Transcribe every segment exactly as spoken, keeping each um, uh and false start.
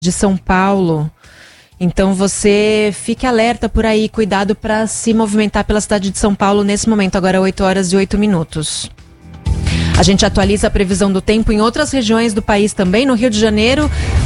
de São Paulo. Então você fique alerta por aí, cuidado para se movimentar pela cidade de São Paulo nesse momento, agora oito horas e oito minutos. A gente atualiza a previsão do tempo em outras regiões do país também. No Rio de Janeiro,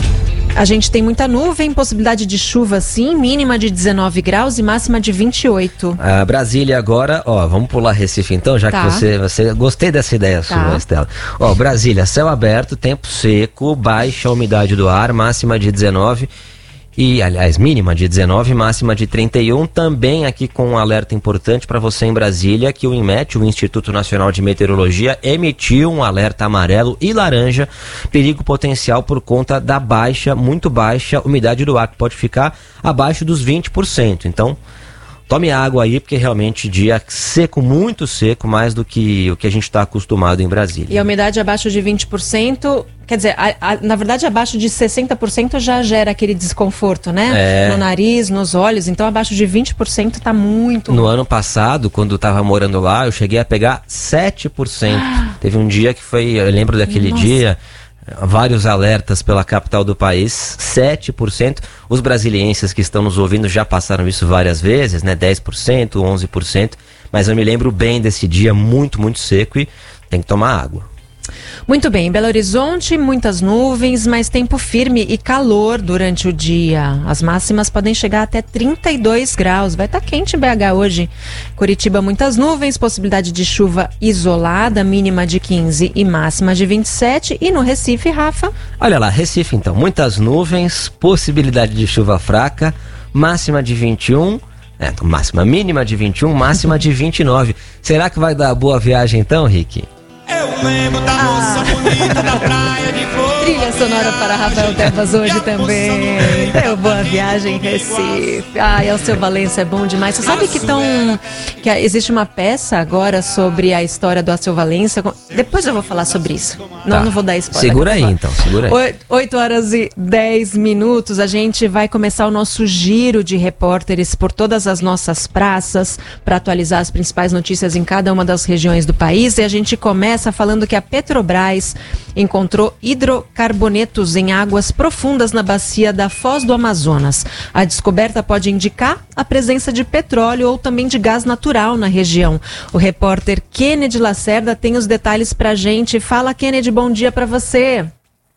a gente tem muita nuvem, possibilidade de chuva sim, mínima de dezenove graus e máxima de vinte e oito. A Brasília agora, ó, vamos pular Recife então, já tá. que você, você... Gostei dessa ideia tá. sua, Estela. Ó, Brasília, céu aberto, tempo seco, baixa umidade do ar, máxima de dezenove. E, aliás, mínima de dezenove, máxima de trinta e um, também aqui com um alerta importante para você em Brasília, que o INMET, o Instituto Nacional de Meteorologia, emitiu um alerta amarelo e laranja, perigo potencial por conta da baixa, muito baixa umidade do ar, que pode ficar abaixo dos vinte por cento. Então, tome água aí, porque realmente dia seco, muito seco, mais do que o que a gente está acostumado em Brasília. E a umidade abaixo de vinte por cento, quer dizer, a, a, na verdade abaixo de sessenta por cento já gera aquele desconforto, né? É. No nariz, nos olhos, então abaixo de vinte por cento tá muito... No ano passado, quando eu estava morando lá, eu cheguei a pegar sete por cento. Ah. Teve um dia que foi, eu lembro daquele Nossa. dia... vários alertas pela capital do país, sete por cento. Os brasilienses que estão nos ouvindo já passaram isso várias vezes, né? dez por cento, onze por cento. Mas eu me lembro bem desse dia muito, muito seco e tem que tomar água. Muito bem, em Belo Horizonte, muitas nuvens, mas tempo firme e calor durante o dia. As máximas podem chegar até trinta e dois graus. Vai estar quente em B H hoje. Curitiba, muitas nuvens, possibilidade de chuva isolada, mínima de quinze e máxima de vinte e sete. E no Recife, Rafa? Olha lá, Recife então, muitas nuvens, possibilidade de chuva fraca, máxima de vinte e um. É, máxima mínima de vinte e um, máxima de vinte e nove. Será que vai dar boa viagem então, Rick? Eu lembro da moça ah. bonita da praia de Flor. Trilha sonora para Rafael Tebas hoje também. Deu boa viagem em Recife. Ai, Alceu Valença é bom demais. Você sabe que, tão, que existe uma peça agora sobre a história do Alceu Valença? Depois eu vou falar sobre isso. Não, tá. não vou dar spoiler. Segura aí então, segura aí. oito horas e dez minutos. A gente vai começar o nosso giro de repórteres por todas as nossas praças para atualizar as principais notícias em cada uma das regiões do país. E a gente começa falando que a Petrobras encontrou hidrocarbonetos em águas profundas na bacia da Foz do Amazonas. A descoberta pode indicar a presença de petróleo ou também de gás natural na região. O repórter Kennedy Lacerda tem os detalhes pra gente. Fala, Kennedy, bom dia para você.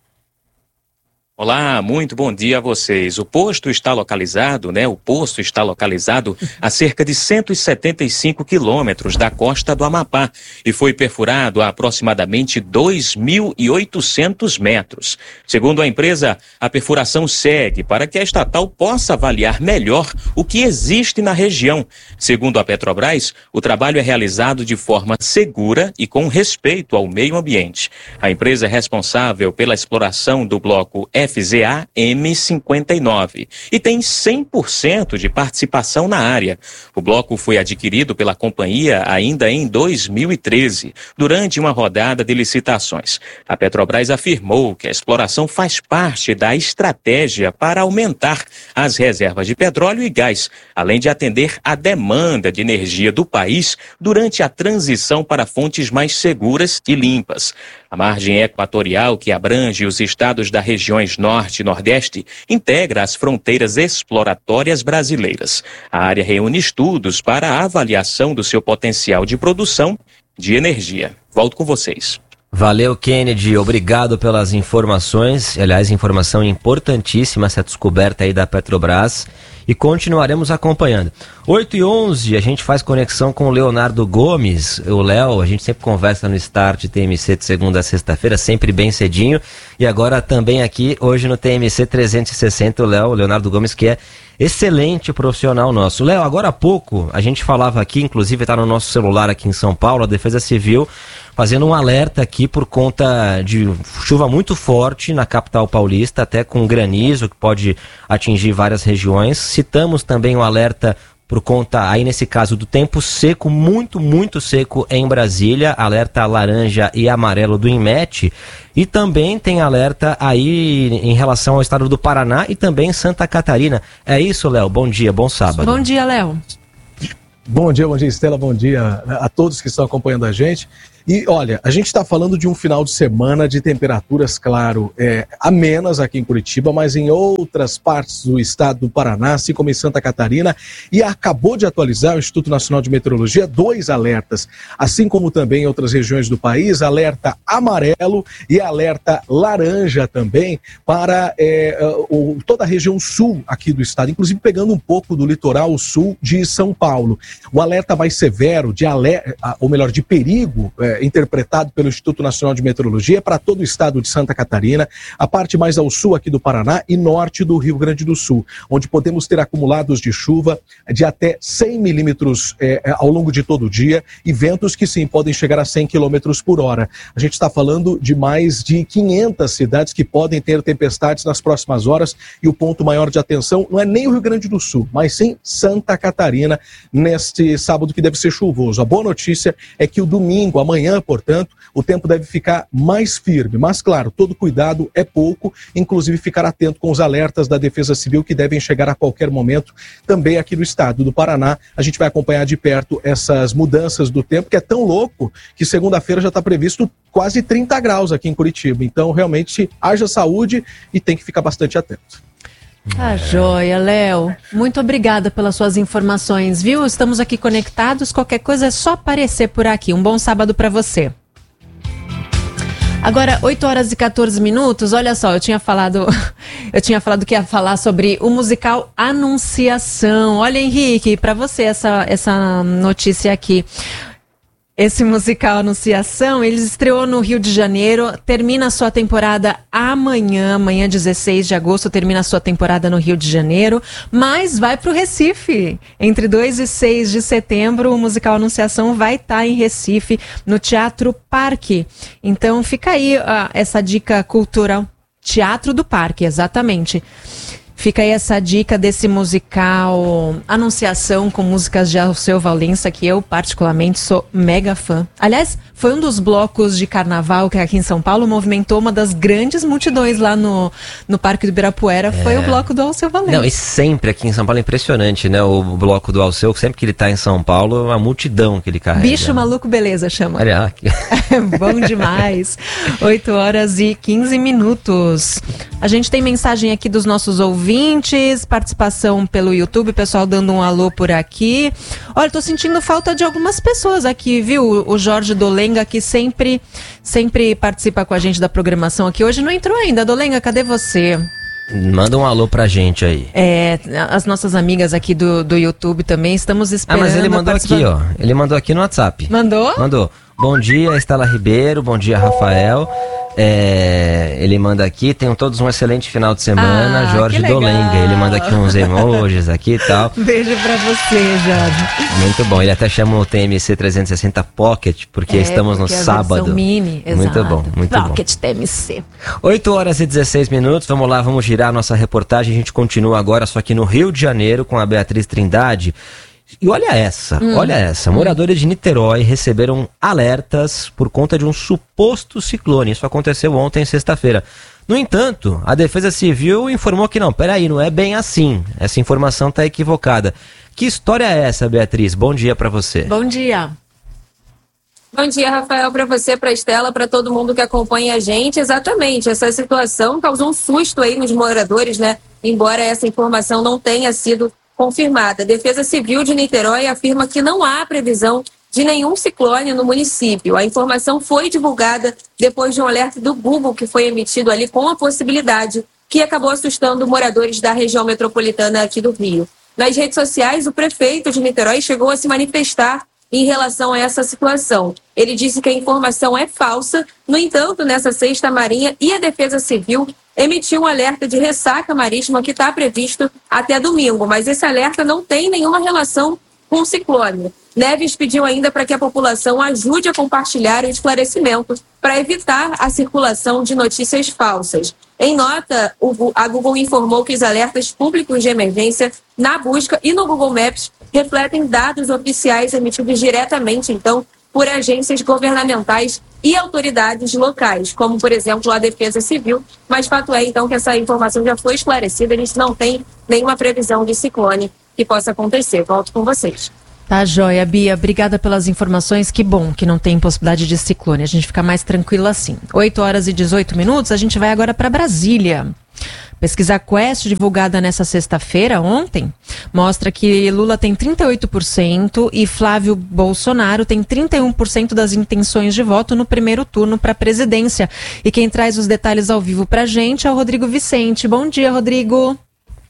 Olá, muito bom dia a vocês. O posto está localizado, né? O poço está localizado a cerca de cento e setenta e cinco quilômetros da costa do Amapá e foi perfurado a aproximadamente dois mil e oitocentos metros. Segundo a empresa, a perfuração segue para que a estatal possa avaliar melhor o que existe na região. Segundo a Petrobras, o trabalho é realizado de forma segura e com respeito ao meio ambiente. A empresa é responsável pela exploração do bloco F Z A M cinquenta e nove e tem cem por cento de participação na área. O bloco foi adquirido pela companhia ainda em dois mil e treze, durante uma rodada de licitações. A Petrobras afirmou que a exploração faz parte da estratégia para aumentar as reservas de petróleo e gás, além de atender à demanda de energia do país durante a transição para fontes mais seguras e limpas. A margem equatorial, que abrange os estados das regiões Norte e Nordeste, integra as fronteiras exploratórias brasileiras. A área reúne estudos para a avaliação do seu potencial de produção de energia. Volto com vocês. Valeu, Kennedy. Obrigado pelas informações. Aliás, informação importantíssima, essa descoberta aí da Petrobras. E continuaremos acompanhando. oito e onze, a gente faz conexão com o Leonardo Gomes. O Léo, a gente sempre conversa no Start T M C de segunda a sexta-feira, sempre bem cedinho. E agora também aqui, hoje no T M C trezentos e sessenta, o Léo, o Leonardo Gomes, que é excelente profissional nosso. Léo, agora há pouco, a gente falava aqui, inclusive está no nosso celular aqui em São Paulo, a Defesa Civil fazendo um alerta aqui por conta de chuva muito forte na capital paulista, até com granizo que pode atingir várias regiões. Citamos também o alerta por conta, aí nesse caso, do tempo seco, muito, muito seco em Brasília, alerta laranja e amarelo do INMET, e também tem alerta aí em relação ao estado do Paraná e também Santa Catarina. É isso, Léo? Bom dia, bom sábado. Bom dia, Léo. Bom dia, bom dia, Estela, bom dia a todos que estão acompanhando a gente. E olha, a gente está falando de um final de semana de temperaturas, claro, é, amenas aqui em Curitiba, mas em outras partes do estado do Paraná, assim como em Santa Catarina, e acabou de atualizar o Instituto Nacional de Meteorologia dois alertas, assim como também em outras regiões do país, alerta amarelo e alerta laranja também para é, o, toda a região sul aqui do estado, inclusive pegando um pouco do litoral sul de São Paulo. O alerta mais severo, de alerta, ou melhor, de perigo, é, interpretado pelo Instituto Nacional de Meteorologia para todo o estado de Santa Catarina, a parte mais ao sul aqui do Paraná e norte do Rio Grande do Sul, onde podemos ter acumulados de chuva de até cem milímetros é, ao longo de todo o dia e ventos que sim podem chegar a cem quilômetros por hora. A gente está falando de mais de quinhentas cidades que podem ter tempestades nas próximas horas e o ponto maior de atenção não é nem o Rio Grande do Sul, mas sim Santa Catarina neste sábado que deve ser chuvoso. A boa notícia é que o domingo, amanhã, portanto, o tempo deve ficar mais firme, mas claro, todo cuidado é pouco, inclusive ficar atento com os alertas da Defesa Civil que devem chegar a qualquer momento também aqui no estado do Paraná. A gente vai acompanhar de perto essas mudanças do tempo, que é tão louco que segunda-feira já está previsto quase trinta graus aqui em Curitiba, então realmente haja saúde e tem que ficar bastante atento. Tá joia, Léo. Muito obrigada pelas suas informações, viu? Estamos aqui conectados, qualquer coisa é só aparecer por aqui. Um bom sábado para você. Agora, oito horas e quatorze minutos, olha só, eu tinha falado, eu tinha falado que ia falar sobre o musical Anunciação. Olha, Henrique, para você essa, essa notícia aqui. Esse musical Anunciação, ele estreou no Rio de Janeiro, termina a sua temporada amanhã, amanhã dezesseis de agosto, termina a sua temporada no Rio de Janeiro, mas vai para o Recife. Entre dois e seis de setembro, o musical Anunciação vai estar em Recife, no Teatro Parque. Então fica aí uh, essa dica cultural. Teatro do Parque, exatamente. Fica aí essa dica desse musical Anunciação com músicas de Alceu Valença, que eu particularmente sou mega fã. Aliás, foi um dos blocos de carnaval que aqui em São Paulo movimentou uma das grandes multidões lá no, no Parque do Ibirapuera, é. Foi o bloco do Alceu Valença. Não, e sempre aqui em São Paulo é impressionante, né? O bloco do Alceu, sempre que ele tá em São Paulo, é uma multidão que ele carrega. Bicho Maluco Beleza, chama. Olha aqui. Bom demais. oito horas e quinze minutos. A gente tem mensagem aqui dos nossos ouvintes, participação pelo YouTube, pessoal dando um alô por aqui. Olha, tô sentindo falta de algumas pessoas aqui, viu? O Jorge Dolenga, que sempre, sempre participa com a gente da programação aqui. Hoje não entrou ainda. Dolenga, cadê você? Manda um alô pra gente aí. É, as nossas amigas aqui do, do YouTube também, estamos esperando. Ah, mas ele mandou aqui, ó. Ele mandou aqui no WhatsApp. Mandou? Mandou. Bom dia, Estela Ribeiro. Bom dia, Rafael. É, ele manda aqui, tenham todos um excelente final de semana, ah, Jorge Dolenga. Ele manda aqui uns emojis aqui e tal. Beijo pra você, Jorge. Muito bom, ele até chama o T M C trezentos e sessenta Pocket, porque é, estamos porque no sábado. Mini, muito bom, muito Pocket bom. Pocket T M C. oito horas e dezesseis minutos, vamos lá, vamos girar a nossa reportagem. A gente continua agora, só que no Rio de Janeiro, com a Beatriz Trindade. E olha essa, hum. olha essa, moradores de Niterói receberam alertas por conta de um suposto ciclone. Isso aconteceu ontem, sexta-feira. No entanto, a Defesa Civil informou que não, peraí, não é bem assim. Essa informação está equivocada. Que história é essa, Beatriz? Bom dia para você. Bom dia. Bom dia, Rafael, para você, para a Estela, para todo mundo que acompanha a gente. Exatamente, essa situação causou um susto aí nos moradores, né? Embora essa informação não tenha sido confirmada. A Defesa Civil de Niterói afirma que não há previsão de nenhum ciclone no município. A informação foi divulgada depois de um alerta do Google que foi emitido ali com a possibilidade, que acabou assustando moradores da região metropolitana aqui do Rio. Nas redes sociais, o prefeito de Niterói chegou a se manifestar em relação a essa situação. Ele disse que a informação é falsa. No entanto, nessa sexta, a Marinha e a Defesa Civil emitiu um alerta de ressaca marítima que está previsto até domingo, mas esse alerta não tem nenhuma relação com o ciclone. Neves pediu ainda para que a população ajude a compartilhar o esclarecimento para evitar a circulação de notícias falsas. Em nota, a Google informou que os alertas públicos de emergência na busca e no Google Maps refletem dados oficiais emitidos diretamente, então, por agências governamentais e autoridades locais, como, por exemplo, a Defesa Civil. Mas fato é, então, que essa informação já foi esclarecida, a gente não tem nenhuma previsão de ciclone que possa acontecer. Volto com vocês. Tá, joia, Bia. Obrigada pelas informações. Que bom que não tem possibilidade de ciclone. A gente fica mais tranquilo assim. oito horas e dezoito minutos, a gente vai agora para Brasília. Pesquisa Quest, divulgada nessa sexta-feira, ontem, mostra que Lula tem trinta e oito por cento e Flávio Bolsonaro tem trinta e um por cento das intenções de voto no primeiro turno para a presidência. E quem traz os detalhes ao vivo para a gente é o Rodrigo Vicente. Bom dia, Rodrigo.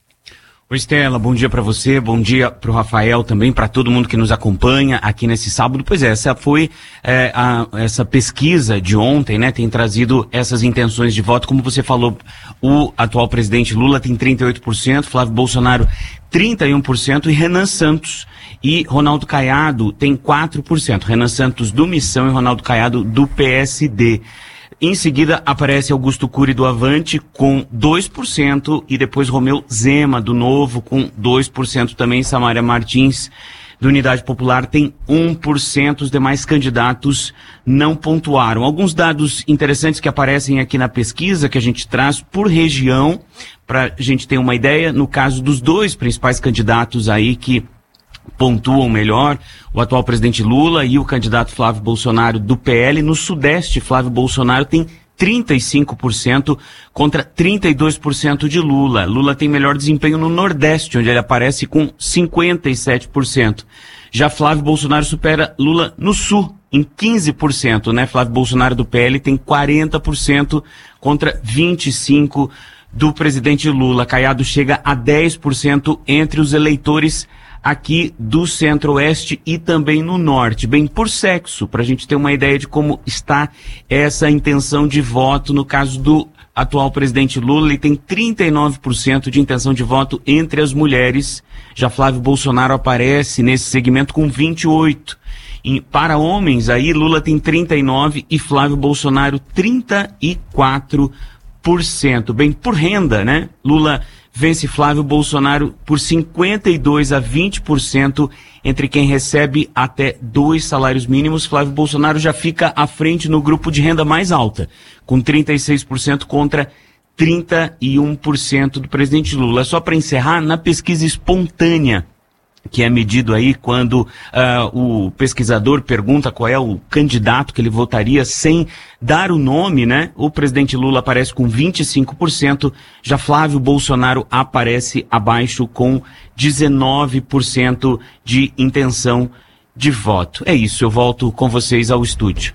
Oi, Estela, bom dia para você, bom dia para o Rafael também, para todo mundo que nos acompanha aqui nesse sábado. Pois é, essa foi é, a, essa pesquisa de ontem, né, tem trazido essas intenções de voto. Como você falou, o atual presidente Lula tem trinta e oito por cento, Flávio Bolsonaro trinta e um por cento e Renan Santos e Ronaldo Caiado tem quatro por cento. Renan Santos do Missão e Ronaldo Caiado do P S D. Em seguida, aparece Augusto Cury do Avante com dois por cento e depois Romeu Zema do Novo com dois por cento também. Samária Martins do Unidade Popular tem um por cento. Os demais candidatos não pontuaram. Alguns dados interessantes que aparecem aqui na pesquisa que a gente traz por região, para a gente ter uma ideia, no caso dos dois principais candidatos aí que pontuam melhor, o atual presidente Lula e o candidato Flávio Bolsonaro do P L. No Sudeste, Flávio Bolsonaro tem trinta e cinco por cento contra trinta e dois por cento de Lula. Lula tem melhor desempenho no Nordeste, onde ele aparece com cinquenta e sete por cento. Já Flávio Bolsonaro supera Lula no Sul, em quinze por cento, né? Flávio Bolsonaro do P L tem quarenta por cento contra vinte e cinco por cento do presidente Lula. Caiado chega a dez por cento entre os eleitores aqui do Centro-Oeste e também no Norte. Bem, por sexo, para a gente ter uma ideia de como está essa intenção de voto no caso do atual presidente Lula, ele tem trinta e nove por cento de intenção de voto entre as mulheres. Já Flávio Bolsonaro aparece nesse segmento com vinte e oito por cento. E para homens, aí Lula tem trinta e nove por cento e Flávio Bolsonaro trinta e quatro por cento. Bem, por renda, né? Lula vence Flávio Bolsonaro por cinquenta e dois a vinte por cento entre quem recebe até dois salários mínimos. Flávio Bolsonaro já fica à frente no grupo de renda mais alta, com trinta e seis por cento contra trinta e um por cento do presidente Lula. Só para encerrar, na pesquisa espontânea, que é medido aí quando uh, o pesquisador pergunta qual é o candidato que ele votaria sem dar o nome, né? O presidente Lula aparece com vinte e cinco por cento, já Flávio Bolsonaro aparece abaixo com dezenove por cento de intenção de voto. É isso, eu volto com vocês ao estúdio.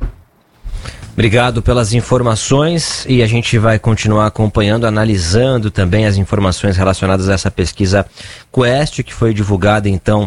Obrigado pelas informações e a gente vai continuar acompanhando, analisando também as informações relacionadas a essa pesquisa Quest, que foi divulgada então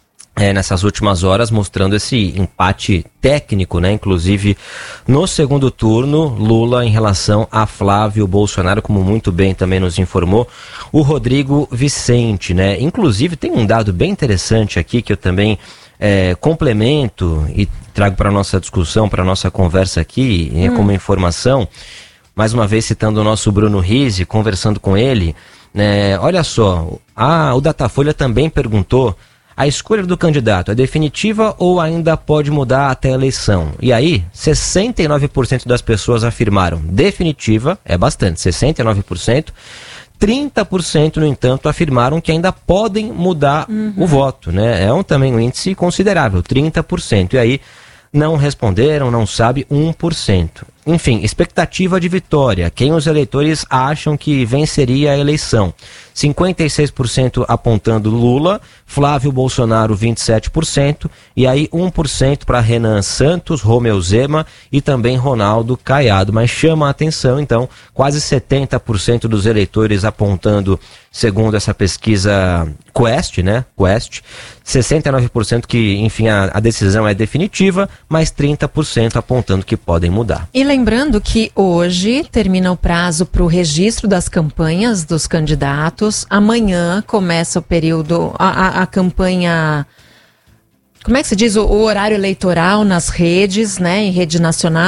é, nessas últimas horas, mostrando esse empate técnico, né? Inclusive no segundo turno, Lula em relação a Flávio Bolsonaro, como muito bem também nos informou o Rodrigo Vicente, né? Inclusive tem um dado bem interessante aqui que eu também É, complemento e trago para a nossa discussão, para a nossa conversa aqui, hum. como informação, mais uma vez citando o nosso Bruno Rizzi, conversando com ele, né, olha só, a, o Datafolha também perguntou, a escolha do candidato é definitiva ou ainda pode mudar até a eleição? E aí, sessenta e nove por cento das pessoas afirmaram definitiva, é bastante, sessenta e nove por cento, trinta por cento, no entanto, afirmaram que ainda podem mudar uhum. o voto, né? É um, também um índice considerável, trinta por cento. E aí, não responderam, não sabe, um por cento. Enfim, expectativa de vitória. Quem os eleitores acham que venceria a eleição? cinquenta e seis por cento apontando Lula, Flávio Bolsonaro vinte e sete por cento, e aí um por cento para Renan Santos, Romeu Zema e também Ronaldo Caiado. Mas chama a atenção, então, quase setenta por cento dos eleitores apontando, segundo essa pesquisa Quest, né? Quest, sessenta e nove por cento que, enfim, a, a decisão é definitiva, mas trinta por cento apontando que podem mudar. E lembrando que hoje termina o prazo para o registro das campanhas dos candidatos. Amanhã começa o período, a, a, a campanha, como é que se diz, o, o horário eleitoral nas redes, né, em rede nacional.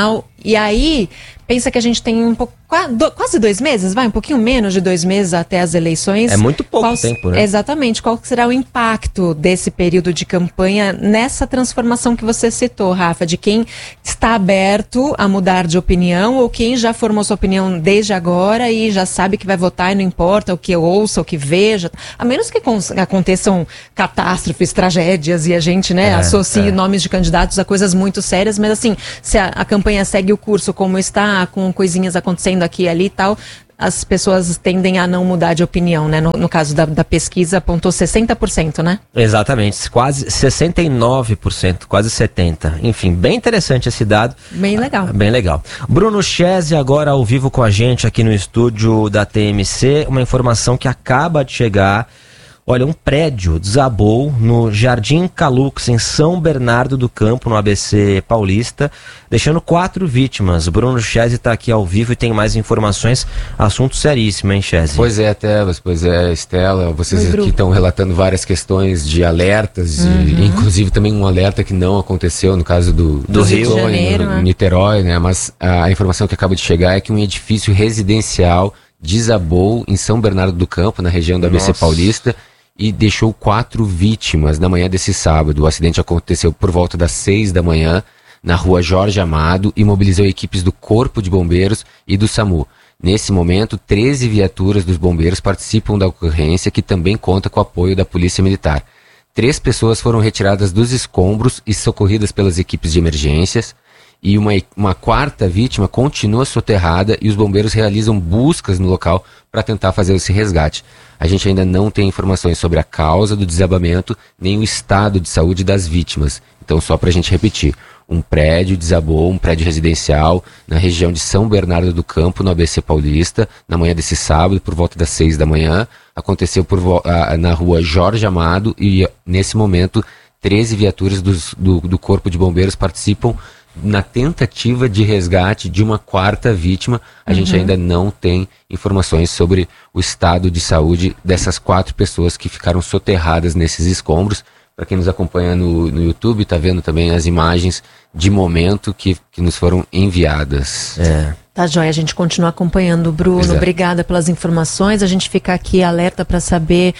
E aí, pensa que a gente tem um pouco, quase dois meses, vai, um pouquinho menos de dois meses até as eleições. É muito pouco qual, tempo, né? Exatamente. Qual será o impacto desse período de campanha nessa transformação que você citou, Rafa, de quem está aberto a mudar de opinião ou quem já formou sua opinião desde agora e já sabe que vai votar e não importa o que ouça, o que veja, a menos que aconteçam catástrofes, tragédias e a gente, né, é, associe é. nomes de candidatos a coisas muito sérias, mas assim, se a, a campanha segue o curso como está, com coisinhas acontecendo aqui e ali e tal, as pessoas tendem a não mudar de opinião, né? No, no caso da, da pesquisa, apontou sessenta por cento, né? Exatamente, quase sessenta e nove por cento, quase setenta por cento. Enfim, bem interessante esse dado. Bem legal. Bem legal. Bruno Chese agora ao vivo com a gente aqui no estúdio da T M C, uma informação que acaba de chegar. Olha, um prédio desabou no Jardim Calux, em São Bernardo do Campo, no A B C Paulista, deixando quatro vítimas. Bruno Chese está aqui ao vivo e tem mais informações. Assunto seríssimo, hein, Chese? Pois é, Tebas, pois é, Estela. Vocês Oi, aqui estão relatando várias questões de alertas, uhum. e, inclusive também um alerta que não aconteceu no caso do, do, do Rio, Janeiro, no, no Niterói, né? Mas a informação que acaba de chegar é que um edifício residencial desabou em São Bernardo do Campo, na região do A B C Nossa. Paulista, e deixou quatro vítimas na manhã desse sábado. O acidente aconteceu por volta das seis da manhã, na rua Jorge Amado, e mobilizou equipes do Corpo de Bombeiros e do SAMU. Nesse momento, treze viaturas dos bombeiros participam da ocorrência, que também conta com o apoio da Polícia Militar. Três pessoas foram retiradas dos escombros e socorridas pelas equipes de emergências, e uma, uma quarta vítima continua soterrada e os bombeiros realizam buscas no local para tentar fazer esse resgate. A gente ainda não tem informações sobre a causa do desabamento, nem o estado de saúde das vítimas. Então, só para a gente repetir, um prédio desabou, um prédio residencial, na região de São Bernardo do Campo, no A B C Paulista, na manhã desse sábado, por volta das seis da manhã. Aconteceu por, a, na rua Jorge Amado e, nesse momento, treze viaturas dos, do, do Corpo de Bombeiros participam na tentativa de resgate de uma quarta vítima. A uhum. gente ainda não tem informações sobre o estado de saúde dessas quatro pessoas que ficaram soterradas nesses escombros. Para quem nos acompanha no, no YouTube, está vendo também as imagens de momento que, que nos foram enviadas. É. Tá, joia. A gente continua acompanhando, Bruno. Exato. Obrigada pelas informações. A gente fica aqui alerta para saber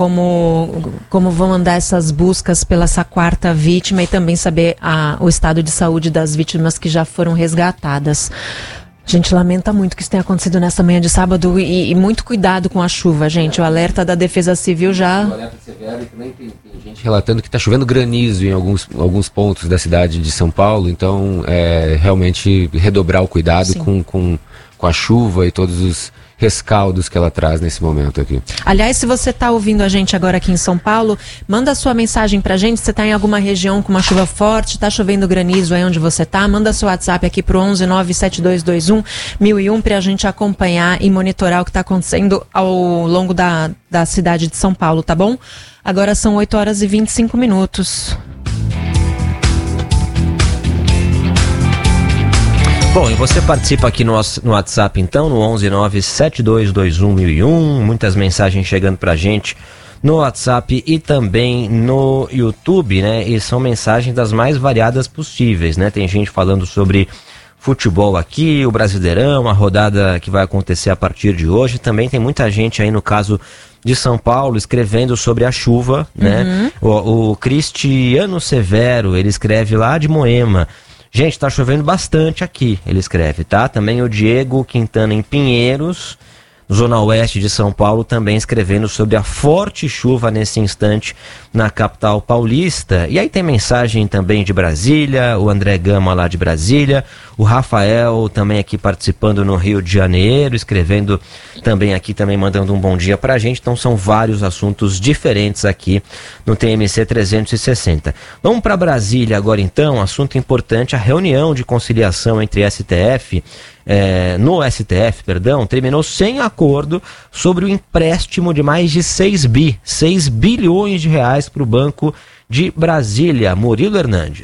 como, como vão andar essas buscas pela essa quarta vítima e também saber a, o estado de saúde das vítimas que já foram resgatadas. A gente lamenta muito que isso tenha acontecido nessa manhã de sábado e, e muito cuidado com a chuva, gente. O alerta da Defesa Civil já... O alerta severo e também tem, tem gente relatando que está chovendo granizo em alguns, alguns pontos da cidade de São Paulo. Então, é realmente redobrar o cuidado com, com, com a chuva e todos os rescaldos que ela traz nesse momento aqui. Aliás, se você está ouvindo a gente agora aqui em São Paulo, manda a sua mensagem pra gente. Você está em alguma região com uma chuva forte, está chovendo granizo aí onde você está, manda seu WhatsApp aqui pro onze nove sete dois dois um mil e um para a gente acompanhar e monitorar o que está acontecendo ao longo da, da cidade de São Paulo, tá bom? Agora são oito horas e vinte e cinco minutos. Bom, e você participa aqui no, no WhatsApp então, no onze nove sete dois dois um mil e um, muitas mensagens chegando pra gente no WhatsApp e também no YouTube, né? E são mensagens das mais variadas possíveis, né? Tem gente falando sobre futebol aqui, o Brasileirão, a rodada que vai acontecer a partir de hoje. Também tem muita gente aí no caso de São Paulo escrevendo sobre a chuva, né? Uhum. O, o Cristiano Severo, ele escreve lá de Moema. Gente, tá chovendo bastante aqui, ele escreve, tá? Também o Diego Quintana em Pinheiros, zona oeste de São Paulo, também escrevendo sobre a forte chuva nesse instante na capital paulista. E aí tem mensagem também de Brasília, o André Gama lá de Brasília, o Rafael também aqui participando no Rio de Janeiro, escrevendo também aqui, também mandando um bom dia pra gente. Então são vários assuntos diferentes aqui no T M C trezentos e sessenta. Vamos para Brasília agora então, assunto importante, a reunião de conciliação entre S T F, É, no S T F, perdão, terminou sem acordo sobre o empréstimo de mais de seis bilhões de reais para o Banco de Brasília. Murilo Hernandes.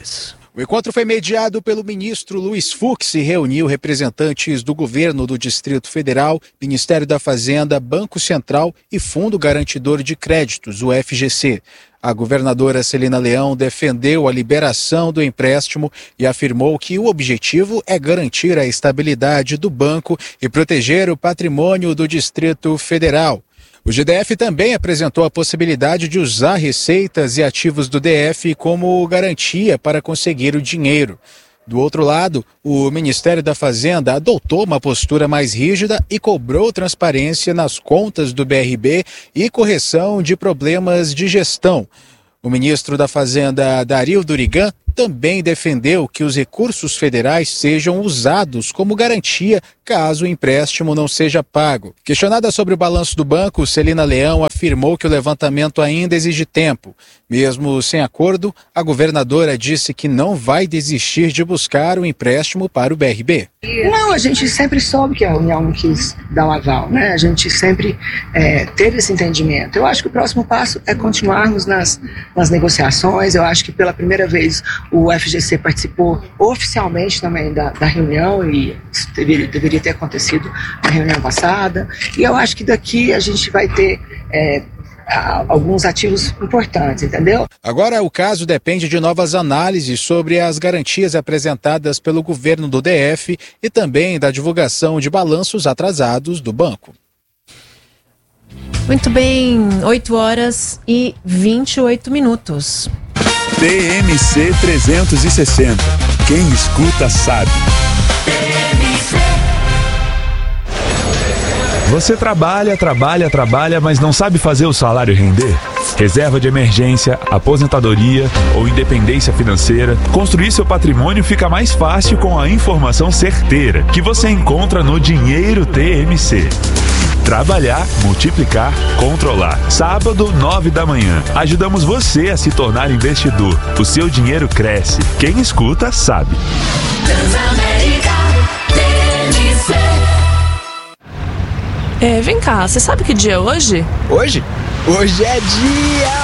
O encontro foi mediado pelo ministro Luiz Fux e reuniu representantes do governo do Distrito Federal, Ministério da Fazenda, Banco Central e Fundo Garantidor de Créditos, o F G C. A governadora Celina Leão defendeu a liberação do empréstimo e afirmou que o objetivo é garantir a estabilidade do banco e proteger o patrimônio do Distrito Federal. O G D F também apresentou a possibilidade de usar receitas e ativos do D F como garantia para conseguir o dinheiro. Do outro lado, o Ministério da Fazenda adotou uma postura mais rígida e cobrou transparência nas contas do B R B e correção de problemas de gestão. O ministro da Fazenda, Dario Durigan, também defendeu que os recursos federais sejam usados como garantia caso o empréstimo não seja pago. Questionada sobre o balanço do banco, Celina Leão afirmou que o levantamento ainda exige tempo. Mesmo sem acordo, a governadora disse que não vai desistir de buscar o empréstimo para o B R B. Não, a gente sempre soube que a União não quis dar o aval, né? A gente sempre é, teve esse entendimento. Eu acho que o próximo passo é continuarmos nas, nas negociações. Eu acho que pela primeira vez o F G C participou oficialmente também da, da reunião e isso deveria, deveria ter acontecido na reunião passada. E eu acho que daqui a gente vai ter é, alguns ativos importantes, entendeu? Agora o caso depende de novas análises sobre as garantias apresentadas pelo governo do D F e também da divulgação de balanços atrasados do banco. Muito bem, oito horas e vinte e oito minutos. T M C trezentos e sessenta. Quem escuta sabe. Você trabalha, trabalha, trabalha, mas não sabe fazer o salário render? Reserva de emergência, aposentadoria ou independência financeira, construir seu patrimônio fica mais fácil com a informação certeira que você encontra no Dinheiro T M C. Trabalhar, multiplicar, controlar. Sábado, nove da manhã. Ajudamos você a se tornar investidor. O seu dinheiro cresce. Quem escuta, sabe. Transamérica T M C. É, vem cá, você sabe que dia é hoje? Hoje? Hoje é dia